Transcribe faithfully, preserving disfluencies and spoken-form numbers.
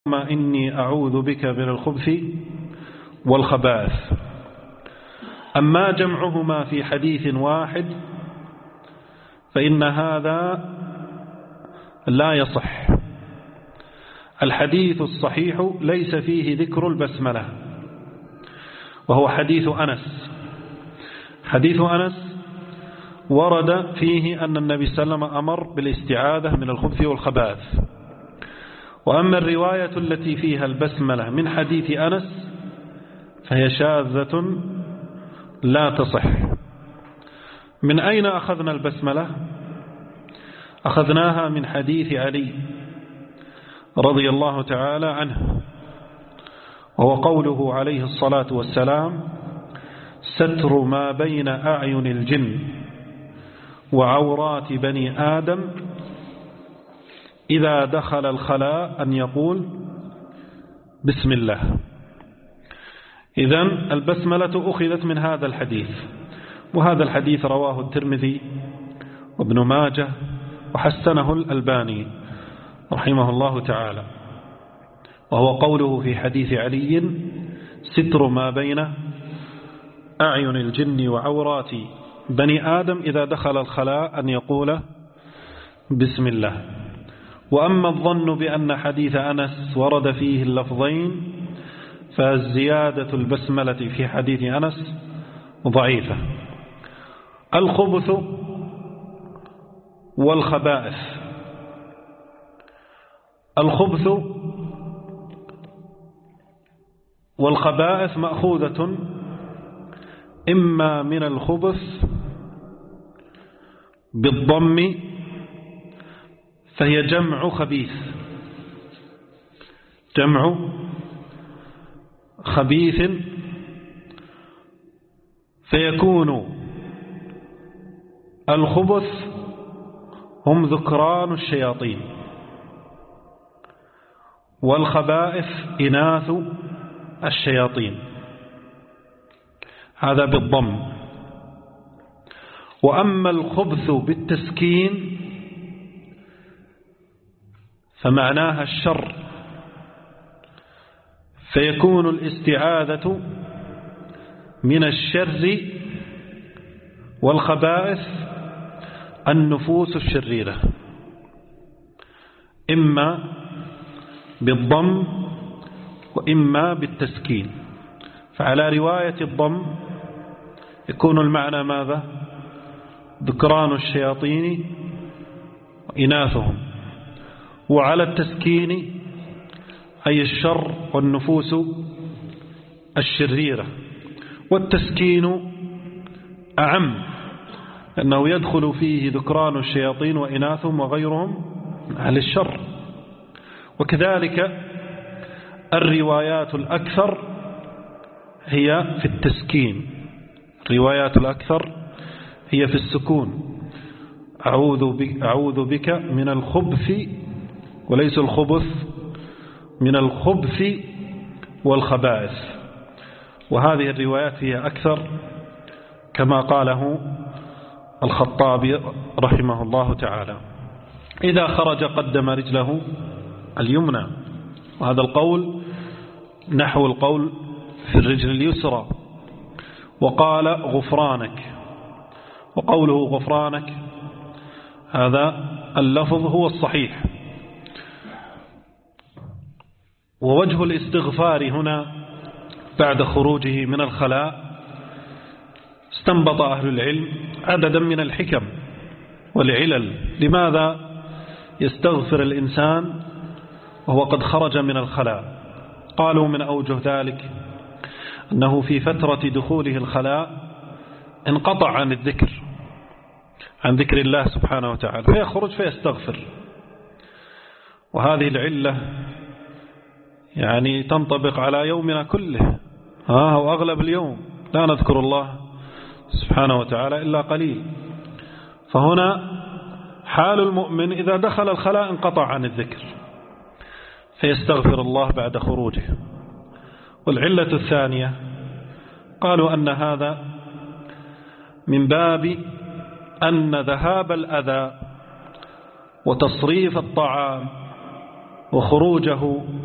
إني أعوذ بك من الخبث والخبائث. أما جمعهما في حديث واحد فإن هذا لا يصح. الحديث الصحيح ليس فيه ذكر البسملة، وهو حديث أنس. حديث أنس ورد فيه أن النبي صلى الله عليه وسلم أمر بالاستعاذة من الخبث والخبائث. وأما الرواية التي فيها البسملة من حديث أنس فهي شاذة لا تصح. من أين أخذنا البسملة؟ أخذناها من حديث علي رضي الله تعالى عنه، وهو قوله عليه الصلاة والسلام: ستر ما بين أعين الجن وعورات بني آدم إذا دخل الخلاء أن يقول بسم الله. إذن البسملة أخذت من هذا الحديث، وهذا الحديث رواه الترمذي وابن ماجه وحسنه الألباني رحمه الله تعالى، وهو قوله في حديث علي: ستر ما بين أعين الجن وعورات بني آدم إذا دخل الخلاء أن يقول بسم الله. وأما الظن بأن حديث أنس ورد فيه اللفظين فالزيادة البسملة في حديث أنس ضعيفة. الخبث والخبائث. الخبث والخبائث مأخوذة إما من الخبث بالضم فهي جمع خبيث، جمع خبيث، فيكون الخبث هم ذكران الشياطين، والخبائث إناث الشياطين، هذا بالضم. وأما الخبث بالتسكين فمعناها الشر، فيكون الاستعاذة من الشر والخبائث النفوس الشريرة، إما بالضم وإما بالتسكين. فعلى رواية الضم يكون المعنى ماذا؟ ذكران الشياطين وإناثهم، وعلى التسكين أي الشر والنفوس الشريرة. والتسكين أعم لأنه يدخل فيه ذكران الشياطين وإناثهم وغيرهم من أهل الشر. وكذلك الروايات الأكثر هي في التسكين، الروايات الأكثر هي في السكون: أعوذ بك, أعوذ بك من الخبث، وليس الخبث، من الخبث والخبائث. وهذه الروايات هي أكثر كما قاله الخطابي رحمه الله تعالى. إذا خرج قدم رجله اليمنى، وهذا القول نحو القول في الرجل اليسرى. وقال غفرانك، وقوله غفرانك هذا اللفظ هو الصحيح. ووجه الاستغفار هنا بعد خروجه من الخلاء استنبط أهل العلم عددا من الحكم والعلل لماذا يستغفر الإنسان وهو قد خرج من الخلاء. قالوا من أوجه ذلك أنه في فترة دخوله الخلاء انقطع عن الذكر، عن ذكر الله سبحانه وتعالى، فيخرج فيستغفر. وهذه العلة يعني تنطبق على يومنا كله، ها هو أغلب اليوم لا نذكر الله سبحانه وتعالى إلا قليل. فهنا حال المؤمن إذا دخل الخلاء انقطع عن الذكر فيستغفر الله بعد خروجه. والعلة الثانية قالوا أن هذا من باب أن ذهاب الأذى وتصريف الطعام وخروجه